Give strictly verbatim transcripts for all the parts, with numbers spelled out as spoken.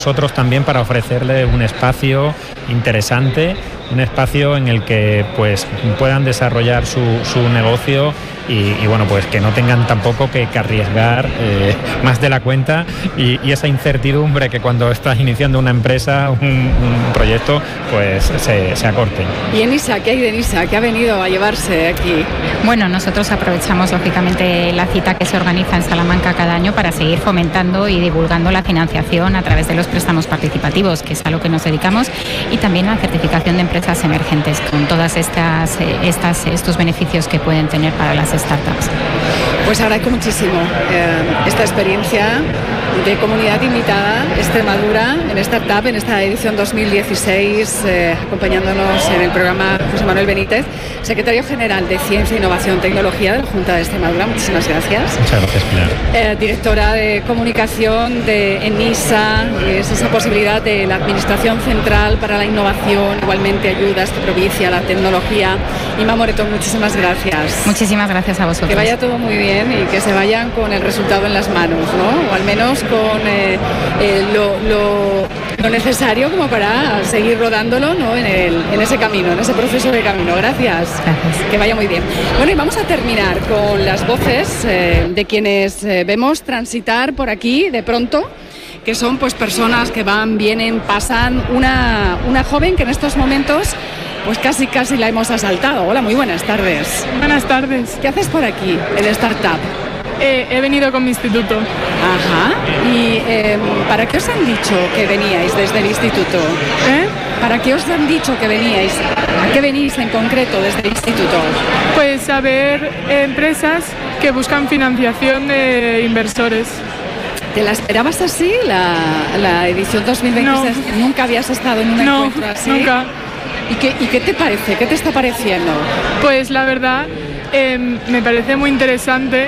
nosotros también para ofrecerles un espacio interesante, un espacio en el que pues puedan desarrollar su, su negocio y, y bueno, pues que no tengan tampoco que, que arriesgar eh, más de la cuenta y, y esa incertidumbre que cuando estás iniciando una empresa, un, un proyecto, pues se, se acorte. ¿Y Enisa? ¿Qué hay de Enisa? ¿Qué ha venido a llevarse aquí? Bueno, nosotros aprovechamos lógicamente la cita que se organiza en Salamanca cada año para seguir fomentando y divulgando la financiación a través de los préstamos participativos, que es a lo que nos dedicamos, y también la certificación de empresas emergentes, con todas estas, estas estos beneficios que pueden tener para las startups. Pues agradezco muchísimo eh, esta experiencia de comunidad invitada Extremadura en Startup, en esta edición dos mil dieciséis, eh, acompañándonos en el programa José Manuel Benítez, secretario general de Ciencia, Innovación y Tecnología de la Junta de Extremadura. Muchísimas gracias. Muchas gracias, Pilar. Eh, directora de comunicación de Enisa, es esa posibilidad de la Administración Central para la Innovación, igualmente ayudas que propicia la tecnología. Inma Moretón, muchísimas gracias. Muchísimas gracias a vosotros. Que vaya todo muy bien y que se vayan con el resultado en las manos, ¿no? O al menos con eh, eh, lo, lo, lo necesario como para seguir rodándolo, ¿no? en, el, en ese camino, en ese proceso de camino. Gracias. Gracias. Que vaya muy bien. Bueno, y vamos a terminar con las voces eh, de quienes eh, vemos transitar por aquí de pronto, que son pues personas que van, vienen, pasan. Una, una joven que en estos momentos pues casi casi la hemos asaltado. Hola, muy buenas tardes. Buenas tardes. ¿Qué haces por aquí, en Startup? Eh, he venido con mi instituto. Ajá. ¿Y eh, para qué os han dicho que veníais desde el instituto? ¿Eh? ¿Para qué os han dicho que veníais? ¿A qué venís en concreto desde el instituto? Pues a ver empresas que buscan financiación de inversores. ¿Te la esperabas así, la, la edición dos mil veintiséis? No. ¿Nunca habías estado en un no, encuentro así? Nunca. ¿Y qué, ¿Y qué te parece? ¿Qué te está pareciendo? Pues la verdad, eh, me parece muy interesante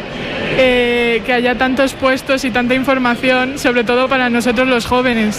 eh, que haya tantos puestos y tanta información, sobre todo para nosotros los jóvenes.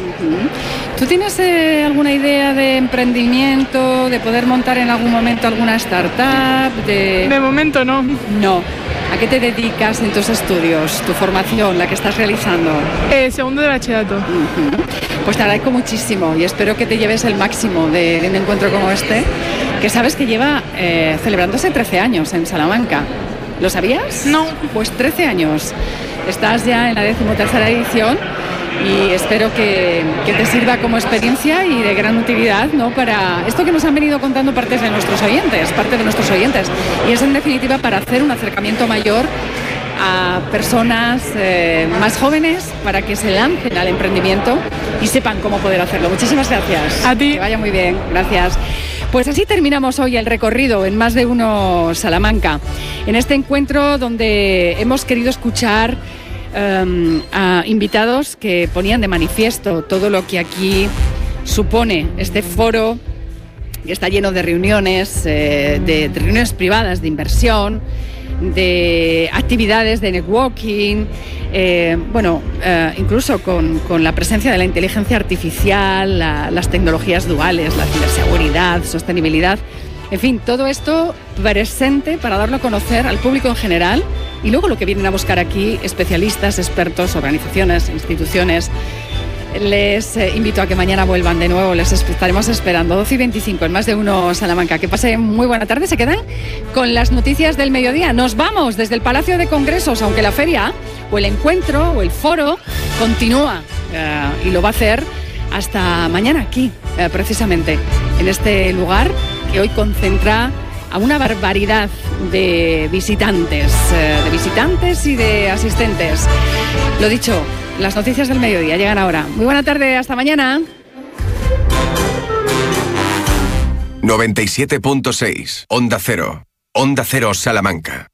¿Tú tienes eh, alguna idea de emprendimiento, de poder montar en algún momento alguna startup? De, de momento no. No. ¿A qué te dedicas en tus estudios, tu formación, la que estás realizando? Eh, segundo de bachillerato. Uh-huh. Pues te agradezco muchísimo y espero que te lleves el máximo de, de un encuentro como este, que sabes que lleva eh, celebrándose trece años en Salamanca. ¿Lo sabías? No. Pues trece años. Estás ya en la decimotercera edición y espero que, que te sirva como experiencia y de gran utilidad, ¿no? Para esto que nos han venido contando partes de nuestros oyentes, parte de nuestros oyentes, y es en definitiva para hacer un acercamiento mayor a personas eh, más jóvenes para que se lancen al emprendimiento y sepan cómo poder hacerlo. Muchísimas gracias. A ti. Que vaya muy bien. Gracias. Pues así terminamos hoy el recorrido en Más de Uno Salamanca, en este encuentro donde hemos querido escuchar Um, a invitados que ponían de manifiesto todo lo que aquí supone este foro, que está lleno de reuniones, eh, de, de reuniones privadas de inversión, de actividades de networking, eh, bueno, eh, incluso con, con la presencia de la inteligencia artificial, la, las tecnologías duales, la ciberseguridad, sostenibilidad. En fin, todo esto presente para darlo a conocer al público en general y luego lo que vienen a buscar aquí especialistas, expertos, organizaciones, instituciones. Les eh, invito a que mañana vuelvan de nuevo, les estaremos esperando doce y veinticinco en Más de Uno Salamanca. Que pasen muy buena tarde, se quedan con las noticias del mediodía. Nos vamos desde el Palacio de Congresos, aunque la feria o el encuentro o el foro continúa eh, y lo va a hacer hasta mañana aquí, eh, precisamente en este lugar que hoy concentra a una barbaridad de visitantes, eh, de visitantes y de asistentes. Lo dicho, las noticias del mediodía llegan ahora. Muy buena tarde, hasta mañana. noventa y siete punto seis, Onda Cero, Onda Cero Salamanca.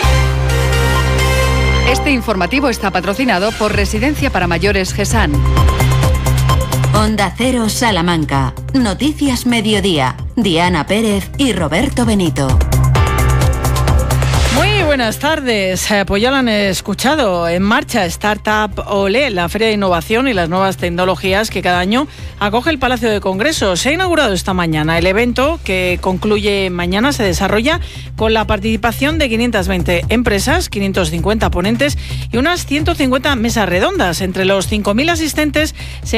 Este informativo está patrocinado por Residencia para Mayores GESAN. Onda Cero Salamanca. Noticias Mediodía. Diana Pérez y Roberto Benito. Muy buenas tardes. Eh, pues ya lo han escuchado. En marcha Startup Olé, la feria de innovación y las nuevas tecnologías que cada año acoge el Palacio de Congresos. Se ha inaugurado esta mañana. El evento, que concluye mañana, se desarrolla con la participación de quinientas veinte empresas, quinientos cincuenta ponentes y unas ciento cincuenta mesas redondas. Entre los cinco mil asistentes se